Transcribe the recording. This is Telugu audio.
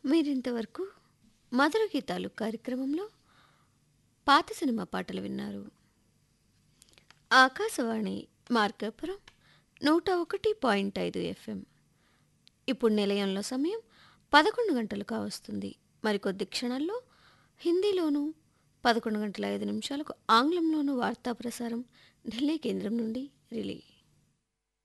మీరింతవరకు మధుర గీతాలు కార్యక్రమంలో పాత సినిమా పాటలు విన్నారు. ఆకాశవాణి మార్కాపురం 101.5 FM. ఇప్పుడు నిలయంలో సమయం 11 గంటలు కావస్తుంది. మరికొద్ది క్షణాల్లో హిందీలోనూ 11 గంటల 5 నిమిషాలకు ఆంగ్లంలోనూ వార్తా ప్రసారం ఢిల్లీ కేంద్రం నుండి రిలే.